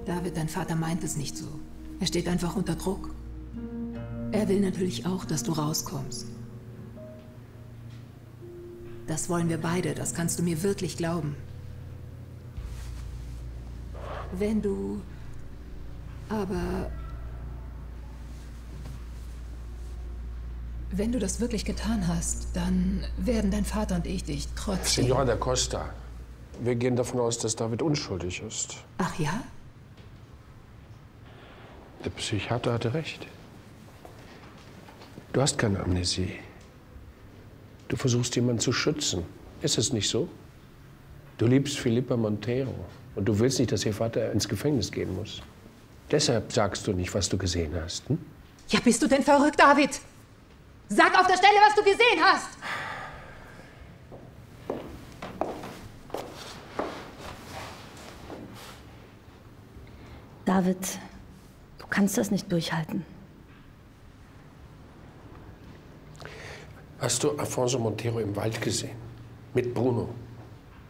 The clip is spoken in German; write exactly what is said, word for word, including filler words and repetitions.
David, dein Vater meint es nicht so. Er steht einfach unter Druck. Er will natürlich auch, dass du rauskommst. Das wollen wir beide, das kannst du mir wirklich glauben. Wenn du... aber... Wenn du das wirklich getan hast, dann werden dein Vater und ich dich trotzdem... Signora da Costa, wir gehen davon aus, dass David unschuldig ist. Ach ja? Der Psychiater hatte recht. Du hast keine Amnesie. Du versuchst, jemanden zu schützen. Ist es nicht so? Du liebst Philippa Montero und du willst nicht, dass ihr Vater ins Gefängnis gehen muss. Deshalb sagst du nicht, was du gesehen hast. Hm? Ja, bist du denn verrückt, David? Sag auf der Stelle, was du gesehen hast! David, du kannst das nicht durchhalten. Hast du Alfonso Montero im Wald gesehen? Mit Bruno?